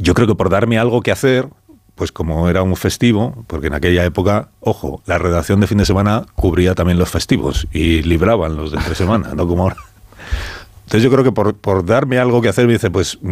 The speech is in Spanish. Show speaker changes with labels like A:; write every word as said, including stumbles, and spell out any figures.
A: yo creo que por darme algo que hacer, pues como era un festivo, porque en aquella época, ojo, la redacción de fin de semana cubría también los festivos y libraban los de entre semana, no como ahora. Entonces yo creo que por, por darme algo que hacer, me dice, pues